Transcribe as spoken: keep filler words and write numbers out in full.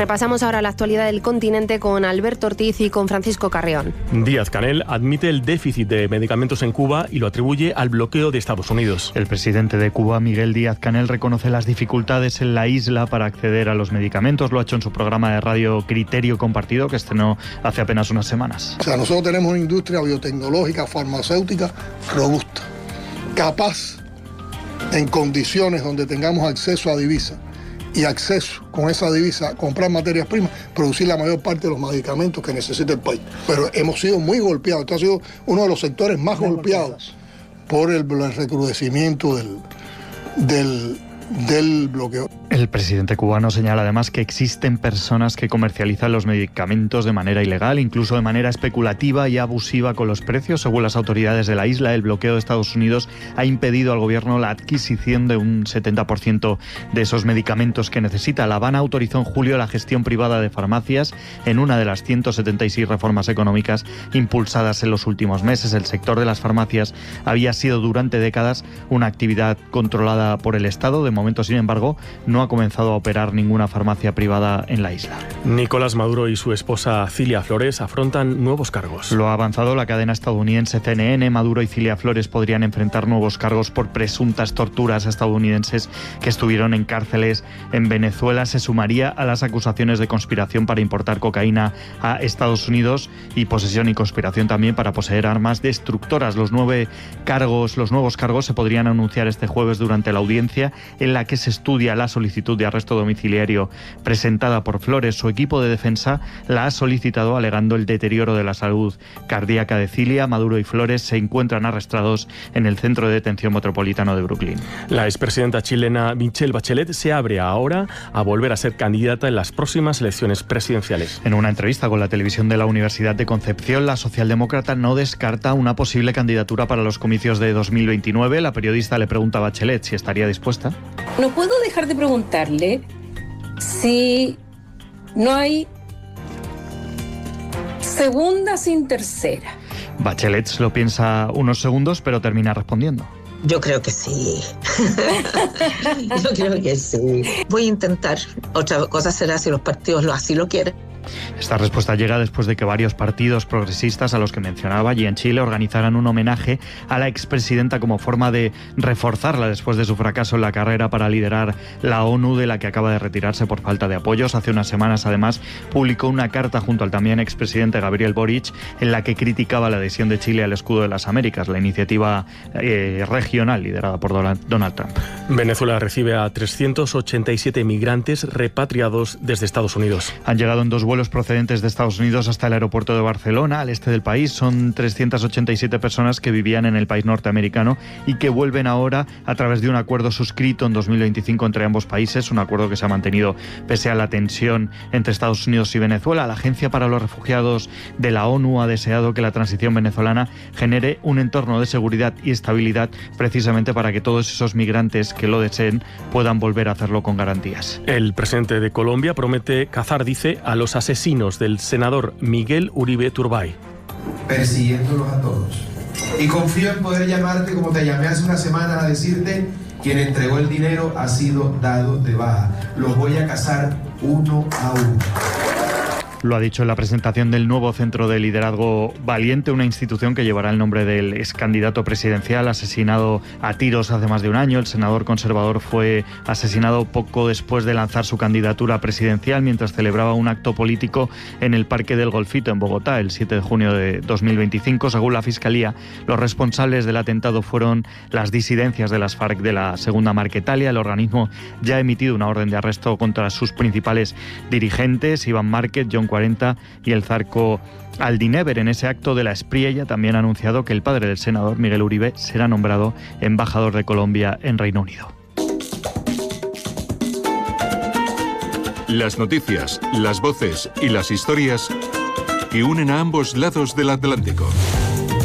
Repasamos ahora la actualidad del continente con Alberto Ortiz y con Francisco Carrión. Díaz-Canel admite el déficit de medicamentos en Cuba y lo atribuye al bloqueo de Estados Unidos. El presidente de Cuba, Miguel Díaz-Canel, reconoce las dificultades en la isla para acceder a los medicamentos. Lo ha hecho en su programa de radio Criterio Compartido, que estrenó hace apenas unas semanas. O sea, nosotros tenemos una industria biotecnológica, farmacéutica robusta, capaz, en condiciones donde tengamos acceso a divisas y acceso con esa divisa a comprar materias primas, producir la mayor parte de los medicamentos que necesita el país. Pero hemos sido muy golpeados. Este ha sido uno de los sectores más golpeados por el, el recrudecimiento del, del, del bloqueo. El presidente cubano señala además que existen personas que comercializan los medicamentos de manera ilegal, incluso de manera especulativa y abusiva con los precios. Según las autoridades de la isla, el bloqueo de Estados Unidos ha impedido al gobierno la adquisición de un setenta por ciento de esos medicamentos que necesita. La Habana autorizó en julio la gestión privada de farmacias en una de las ciento setenta y seis reformas económicas impulsadas en los últimos meses. El sector de las farmacias había sido durante décadas una actividad controlada por el Estado. De momento, sin embargo, no ha comenzado a operar ninguna farmacia privada en la isla. Nicolás Maduro y su esposa Cilia Flores afrontan nuevos cargos. Lo ha avanzado la cadena estadounidense C N N. Maduro y Cilia Flores podrían enfrentar nuevos cargos por presuntas torturas a estadounidenses que estuvieron en cárceles en Venezuela. Se sumaría a las acusaciones de conspiración para importar cocaína a Estados Unidos y posesión y conspiración también para poseer armas destructoras. Los nueve cargos, los nuevos cargos se podrían anunciar este jueves durante la audiencia en la que se estudia la solicitud de arresto domiciliario presentada por Flores. Su equipo de defensa la ha solicitado alegando el deterioro de la salud cardíaca de Cilia. Maduro y Flores se encuentran arrestados en el Centro de Detención Metropolitano de Brooklyn. La expresidenta chilena Michelle Bachelet se abre ahora a volver a ser candidata en las próximas elecciones presidenciales. En una entrevista con la televisión de la Universidad de Concepción, la socialdemócrata no descarta una posible candidatura para los comicios de dos mil veintinueve. La periodista le pregunta a Bachelet si estaría dispuesta. No puedo dejar de preguntarle si no hay segunda sin tercera. Bachelet se lo piensa unos segundos, pero termina respondiendo. Yo creo que sí. Yo creo que sí. Voy a intentar. Otra cosa será si los partidos lo así lo quieren. Esta respuesta llega después de que varios partidos progresistas a los que mencionaba allí en Chile organizaran un homenaje a la expresidenta como forma de reforzarla después de su fracaso en la carrera para liderar la ONU, de la que acaba de retirarse por falta de apoyos. Hace unas semanas, además, publicó una carta junto al también expresidente Gabriel Boric en la que criticaba la adhesión de Chile al Escudo de las Américas, la iniciativa eh, regional liderada por Donald Trump. Venezuela recibe a trescientos ochenta y siete migrantes repatriados desde Estados Unidos. Han llegado en dos vuelos procedentes de Estados Unidos hasta el aeropuerto de Barcelona, al este del país. Son trescientas ochenta y siete personas que vivían en el país norteamericano y que vuelven ahora a través de un acuerdo suscrito en dos mil veinticinco entre ambos países, un acuerdo que se ha mantenido pese a la tensión entre Estados Unidos y Venezuela. La Agencia para los Refugiados de la ONU ha deseado que la transición venezolana genere un entorno de seguridad y estabilidad precisamente para que todos esos migrantes que lo deseen puedan volver a hacerlo con garantías. El presidente de Colombia promete cazar, dice, a los asesinos del senador Miguel Uribe Turbay. Persiguiéndolos a todos. Y confío en poder llamarte como te llamé hace una semana a decirte: quien entregó el dinero ha sido dado de baja. Los voy a cazar uno a uno. Lo ha dicho en la presentación del nuevo Centro de Liderazgo Valiente, una institución que llevará el nombre del ex candidato presidencial asesinado a tiros hace más de un año. El senador conservador fue asesinado poco después de lanzar su candidatura presidencial mientras celebraba un acto político en el Parque del Golfito en Bogotá el siete de junio de dos mil veinticinco. Según la Fiscalía, los responsables del atentado fueron las disidencias de las FARC de la Segunda Marquetalia. El organismo ya ha emitido una orden de arresto contra sus principales dirigentes, Iván Márquez, John cuarenta y el Zarco Aldinever. En ese acto de la Espriella también ha anunciado que el padre del senador, Miguel Uribe, será nombrado embajador de Colombia en Reino Unido. Las noticias, las voces y las historias que unen a ambos lados del Atlántico.